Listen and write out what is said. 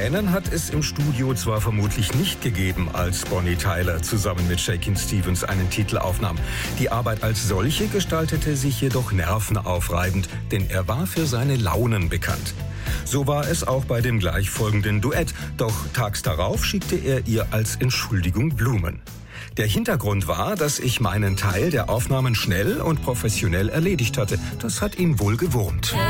Tränen hat es im Studio zwar vermutlich nicht gegeben, als Bonnie Tyler zusammen mit Shakin' Stevens einen Titel aufnahm. Die Arbeit als solche gestaltete sich jedoch nervenaufreibend, denn er war für seine Launen bekannt. So war es auch bei dem gleichfolgenden Duett, doch tags darauf schickte er ihr als Entschuldigung Blumen. Der Hintergrund war, dass ich meinen Teil der Aufnahmen schnell und professionell erledigt hatte. Das hat ihn wohl gewurmt.